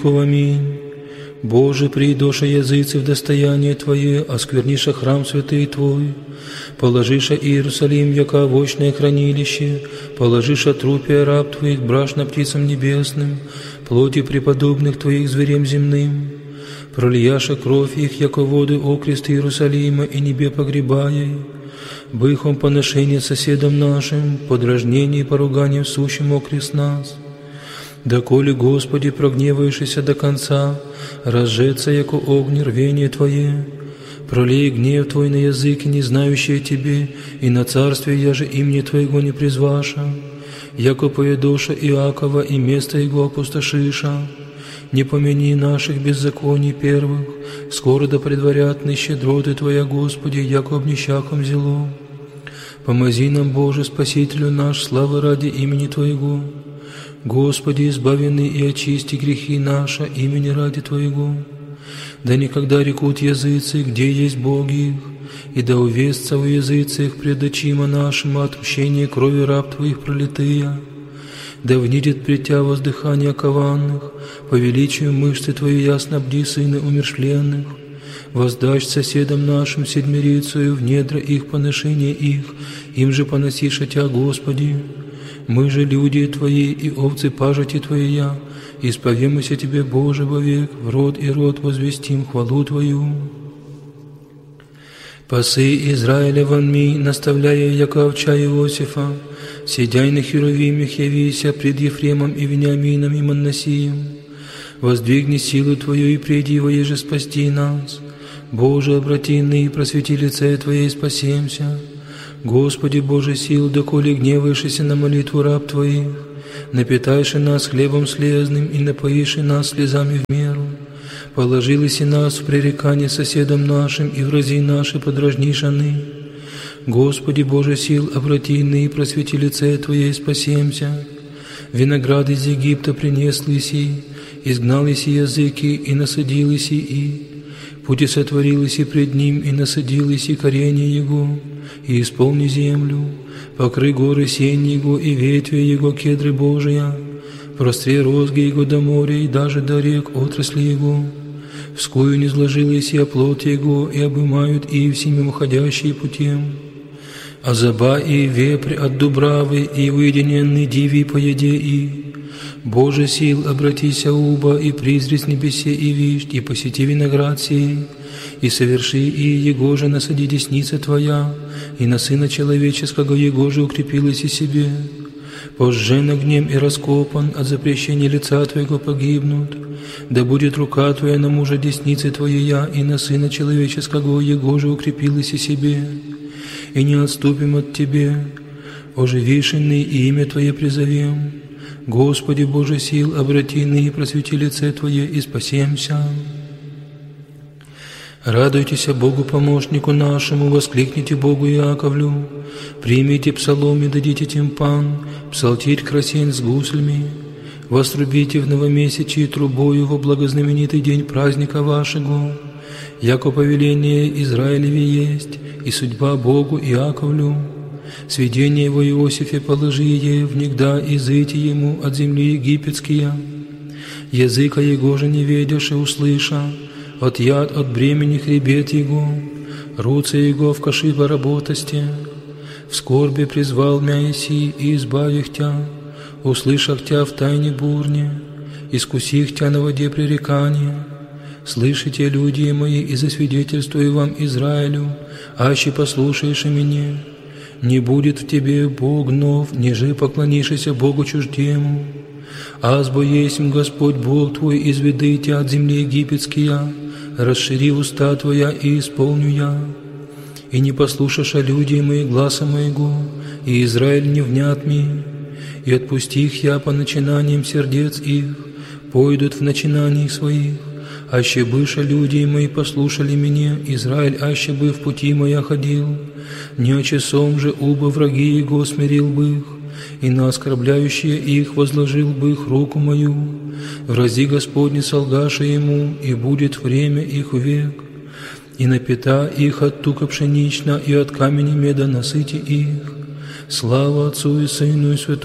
Аминь. Боже, придоша языцы в достояние Твое, оскверниша храм святый Твой, положиша Иерусалим, яко овощное хранилище, положиша трупия раб Твоих брашно птицам небесным, плоти преподобных Твоих зверем земным, прольяша кровь их, яко воды окрест Иерусалима, и небе погребая, быхом поношение соседам нашим, подражнение и поругание сущим окрест нас. Доколе, Господи, прогневаешься до конца, разжеться, яко огонь рвение Твое, пролей гнев Твой на языки, не знающие Тебе, и на царствие, яже имени Твоего не призваша, яко поведоша Иакова и место его опустошиша. Не помяни наших беззаконий первых, скоро да предварятны щедроты Твоя, Господи, яко обнищахом зело. Помози нам, Боже, Спасителю наш, славы ради имени Твоего. Господи, избавенный и очисти грехи наши имени ради Твоего. Да никогда рекут языцы, где есть боги их, и да увестся у языцы их пред очима нашим отмщение крови раб Твоих пролитыя. Да внидит пред Тя воздыхание кованных, по величию мышцы Твоей ясно бди сыны умершленных. Воздашь соседам нашим седмирицею в недра их поношение их, им же поносиша Тя, Господи. Мы же люди Твои и овцы пажити Твоя, исповемся Тебе, Боже, вовек, в род и род возвестим хвалу Твою. Пасы Израиля вонми, наставляя яко овча Иосифа, сидяй на херувимях явися пред Ефремом и Вениамином и Манасием. Воздвигни силу Твою и приди его, еже спасти нас. Боже, обрати ны и просвети лице Твое и спасемся. Господи, Боже сил, доколе гневаешься на молитву раб Твоих, напитайши нас хлебом слезным и напоиши нас слезами в меру. Положились и нас в пререкание соседам нашим, и врази наши подражнишь аны. Господи, Боже сил, обрати ны и просвети лице Твое и спасемся. Виноград из Египта принес лиси, изгнал иси языки и насадил иси и. Пути сотворил иси пред ним и насадил иси коренья его. И исполни землю, покрый горы сень его и ветви его кедры Божия, простре розги его до моря и даже до рек отрасли его. Вскую не сложилась и оплот его, и обымают и всеми уходящие путем. А заба и вепрь от дубравы, и уединенный диви по еде и. Боже сил, обратися уба, и призри с небесе и вишь, и посети виноград сей, и соверши и его же насади десница Твоя, и на Сына Человеческого его же укрепилась и себе. Пожжен огнем и раскопан, от запрещения лица Твоего погибнут. Да будет рука Твоя на мужа десницы Твоя, и на Сына Человеческого его же укрепилась и себе. И не отступим от Тебе, оживишенный, и имя Твое призовем. Господи, Боже сил, обрати ны и просвети лице Твое, и спасемся. Радуйтесь Богу помощнику нашему, воскликните Богу Иаковлю, примите псалом и дадите тимпан, псалтирь красень с гуслями, вострубите в новомесячии трубою во благознаменитый день праздника вашего, яко повеление Израилеве есть, и судьба Богу Иаковлю. Сведение его Иосифе положи е, внегда изыти ему от земли египетские. Языка его же не ведешь и услыша, от яд от бремени хребет его, руце его в каши поработости. В скорби призвал мя еси и избавих тя, услышах тя в тайне бурне, искусих тя на воде пререкания. Слышите, люди мои, и засвидетельствую вам Израилю, аще послушаешь мне. Не будет в тебе Бог нов, ниже поклонишься Богу чуждему. Азбо есмь Господь Бог твой, изведы тя от земли египетския, расшири уста твоя и исполню я. И не послушаша люди мои гласа моего, и Израиль не внят ми, и отпусти их я по начинаниям сердец их, пойдут в начинаниях своих. Аще быша люди мои послушали меня, Израиль аще бы в пути моя ходил, не часом же уба враги его смирил бы их, и на оскорбляющие их возложил бы их руку мою. Врази Господне солгаша ему, и будет время их век, и напита их от тука пшенична, и от камени меда насыти их. Слава Отцу и Сыну и Святому